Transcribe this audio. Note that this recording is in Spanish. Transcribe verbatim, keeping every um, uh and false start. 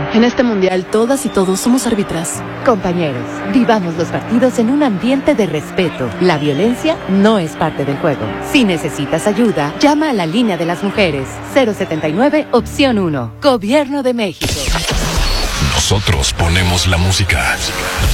En este mundial, todas y todos somos árbitras. Compañeros, vivamos los partidos en un ambiente de respeto. La violencia no es parte del juego. Si necesitas ayuda, llama a la línea de las mujeres. cero setenta y nueve, opción uno. Gobierno de México. Nosotros ponemos la música.